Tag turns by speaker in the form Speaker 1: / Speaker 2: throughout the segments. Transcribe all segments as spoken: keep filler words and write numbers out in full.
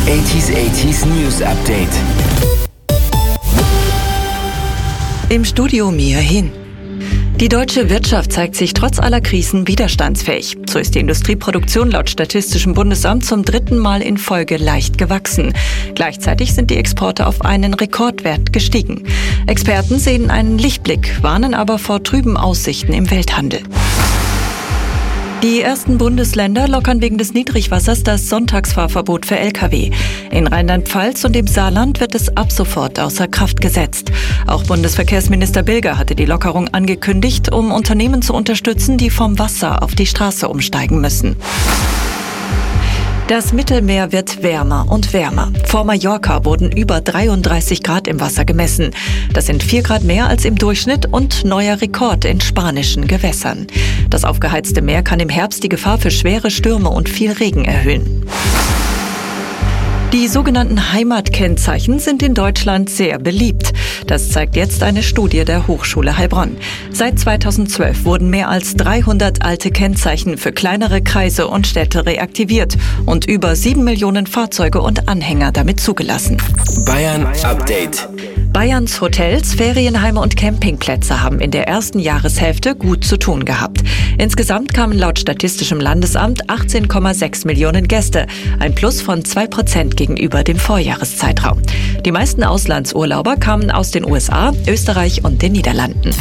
Speaker 1: achtziger achtziger News Update.
Speaker 2: Im Studio Mia Hin. Die deutsche Wirtschaft zeigt sich trotz aller Krisen widerstandsfähig. So ist die Industrieproduktion laut Statistischem Bundesamt zum dritten Mal in Folge leicht gewachsen. Gleichzeitig sind die Exporte auf einen Rekordwert gestiegen. Experten sehen einen Lichtblick, warnen aber vor trüben Aussichten im Welthandel. Die ersten Bundesländer lockern wegen des Niedrigwassers das Sonntagsfahrverbot für L K W. In Rheinland-Pfalz und im Saarland wird es ab sofort außer Kraft gesetzt. Auch Bundesverkehrsminister Bilger hatte die Lockerung angekündigt, um Unternehmen zu unterstützen, die vom Wasser auf die Straße umsteigen müssen. Das Mittelmeer wird wärmer und wärmer. Vor Mallorca wurden über dreiunddreißig Grad im Wasser gemessen. Das sind vier Grad mehr als im Durchschnitt und neuer Rekord in spanischen Gewässern. Das aufgeheizte Meer kann im Herbst die Gefahr für schwere Stürme und viel Regen erhöhen. Die sogenannten Heimatkennzeichen sind in Deutschland sehr beliebt. Das zeigt jetzt eine Studie der Hochschule Heilbronn. Seit zweitausendzwölf wurden mehr als dreihundert alte Kennzeichen für kleinere Kreise und Städte reaktiviert und über sieben Millionen Fahrzeuge und Anhänger damit zugelassen.
Speaker 1: Bayern Update.
Speaker 2: Bayerns Hotels, Ferienheime und Campingplätze haben in der ersten Jahreshälfte gut zu tun gehabt. Insgesamt kamen laut Statistischem Landesamt achtzehn Komma sechs Millionen Gäste, ein Plus von zwei Prozent gegenüber dem Vorjahreszeitraum. Die meisten Auslandsurlauber kamen aus den U S A, Österreich und den Niederlanden.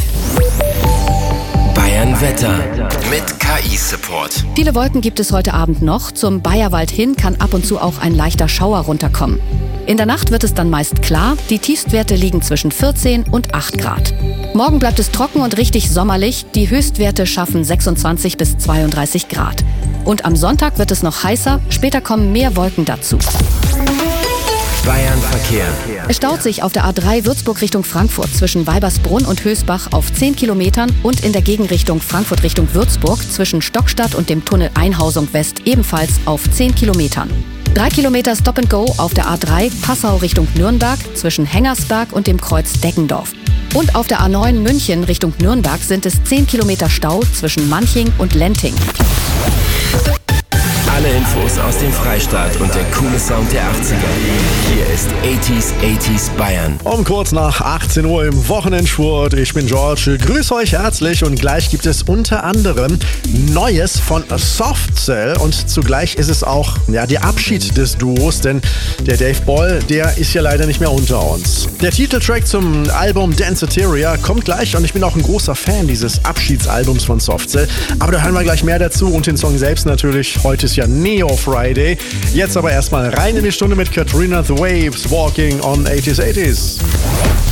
Speaker 1: Bayern Wetter mit K I-Support.
Speaker 3: Viele Wolken gibt es heute Abend noch. Zum Bayerwald hin kann ab und zu auch ein leichter Schauer runterkommen. In der Nacht wird es dann meist klar. Die Tiefstwerte liegen zwischen vierzehn und acht Grad. Morgen bleibt es trocken und richtig sommerlich. Die Höchstwerte schaffen sechsundzwanzig bis zweiunddreißig Grad. Und am Sonntag wird es noch heißer. Später kommen mehr Wolken dazu.
Speaker 1: Bayern Verkehr.
Speaker 3: Es staut sich auf der A drei Würzburg Richtung Frankfurt zwischen Weibersbrunn und Hösbach auf zehn Kilometern und in der Gegenrichtung Frankfurt Richtung Würzburg zwischen Stockstadt und dem Tunnel Einhausung West ebenfalls auf zehn Kilometern. Drei Kilometer Stop and Go auf der A drei Passau Richtung Nürnberg zwischen Hengersberg und dem Kreuz Deggendorf. Und auf der A neun München Richtung Nürnberg sind es zehn Kilometer Stau zwischen Manching und Lenting.
Speaker 1: Alle Infos aus dem Freistaat und der coole Sound der achtziger. Hier ist achtziger achtziger Bayern.
Speaker 4: Um kurz nach achtzehn Uhr im Wochenendspurt. Ich bin George, grüße euch herzlich und gleich gibt es unter anderem Neues von Softcell und zugleich ist es auch ja, der Abschied des Duos, denn der Dave Boll, der ist ja leider nicht mehr unter uns. Der Titeltrack zum Album Danceteria kommt gleich und ich bin auch ein großer Fan dieses Abschiedsalbums von Softcell, aber da hören wir gleich mehr dazu und den Song selbst natürlich. Heute ist ja Neo Friday. Jetzt aber erstmal rein in die Stunde mit Katrina The Waves, Walking on achtziger achtziger.